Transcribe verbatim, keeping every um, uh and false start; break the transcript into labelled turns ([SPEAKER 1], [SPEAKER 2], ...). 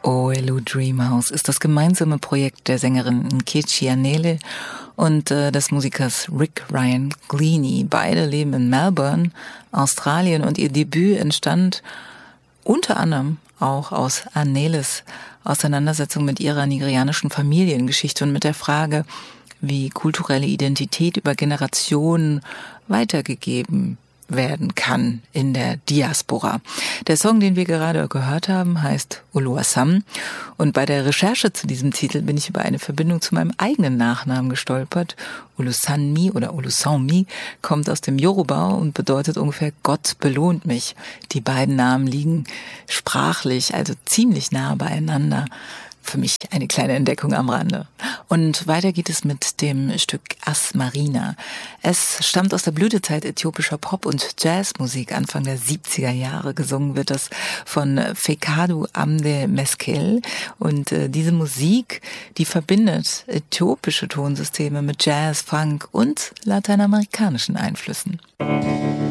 [SPEAKER 1] Oelu Dreamhouse ist das gemeinsame Projekt der Sängerin Nkechi Anele und äh, des Musikers Rick Ryan Gleaney. Beide leben in Melbourne, Australien, und ihr Debüt entstand unter anderem auch aus Aneles Auseinandersetzung mit ihrer nigerianischen Familiengeschichte und mit der Frage, wie kulturelle Identität über Generationen weitergegeben werden kann in der Diaspora. Der Song, den wir gerade gehört haben, heißt Oluwasam, und bei der Recherche zu diesem Titel bin ich über eine Verbindung zu meinem eigenen Nachnamen gestolpert. Olusanmi oder Olusanmi kommt aus dem Yoruba und bedeutet ungefähr Gott belohnt mich. Die beiden Namen liegen sprachlich also ziemlich nah beieinander. Für mich eine kleine Entdeckung am Rande. Und weiter geht es mit dem Stück Asmarina. Es stammt aus der Blütezeit äthiopischer Pop- und Jazzmusik Anfang der siebziger Jahre. Gesungen wird das von Fekadu Amde Meskel. Und äh, diese Musik, die verbindet äthiopische Tonsysteme mit Jazz, Funk und lateinamerikanischen Einflüssen.